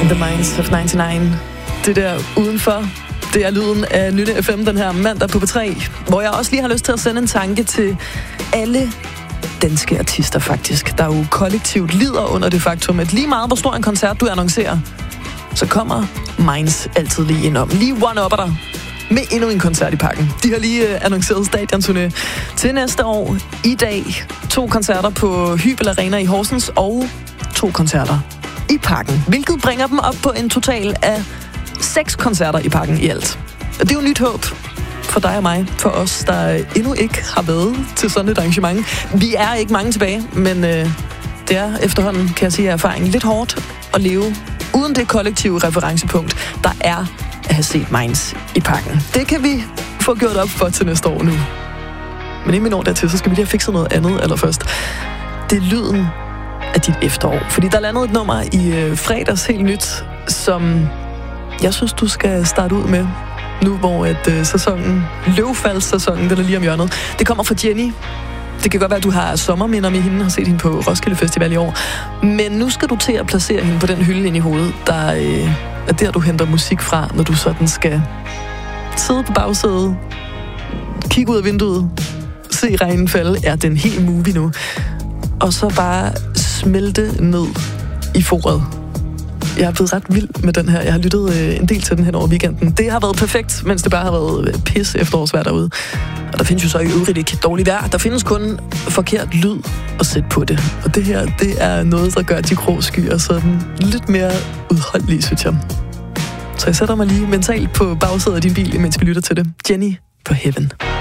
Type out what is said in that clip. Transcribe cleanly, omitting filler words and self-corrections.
The Minds of 99. Det der udenfor, det er lyden af Nytte FM den her mandag på P3, hvor jeg også lige har lyst til at sende en tanke til alle danske artister faktisk, der jo kollektivt lider under det faktum, at lige meget hvor stor en koncert du annoncerer, så kommer Minds altid lige indom. Lige one-upper dig med endnu en koncert i pakken. De har lige annonceret stadionturné til næste år. I dag 2 koncerter på Hybel Arena i Horsens og 2 koncerter i pakken, hvilket bringer dem op på en total af 6 koncerter i pakken i alt. Og det er jo nyt håb for dig og mig, for os, der endnu ikke har været til sådan et arrangement. Vi er ikke mange tilbage, men det er efterhånden, kan jeg sige af erfaring, lidt hårdt at leve uden det kollektive referencepunkt, der er at have set Minds i pakken. Det kan vi få gjort op for til næste år nu. Men inden vi når dertil, så skal vi lige have fikset noget andet allerførst. Det er lyden af dit efterår. Fordi der landede et nummer i fredags helt nyt, som jeg synes, du skal starte ud med, nu hvor sæsonen, løvfaldssæsonen, den er lige om hjørnet. Det kommer fra Jenny. Det kan godt være, at du har sommerminder med hende og set hende på Roskilde Festival i år. Men nu skal du til at placere hende på den hylde ind i hovedet, der er der, du henter musik fra, når du sådan skal sidde på bagsædet, kigge ud af vinduet, se regnen falde. Ja, det er en hel movie nu. Og så bare smelte ned i foret. Jeg er blevet ret vild med den her. Jeg har lyttet en del til den hen over weekenden. Det har været perfekt, mens det bare har været pis efterårsvejr derude. Og der findes jo så i øvrigt ikke dårligt vejr. Der findes kun forkert lyd at sætte på det. Og det her, det er noget, der gør de grå skyer sådan lidt mere udholdelige, synes jeg. Så jeg sætter mig lige mentalt på bagsædet af din bil, mens vi lytter til det. Jenny på Heaven.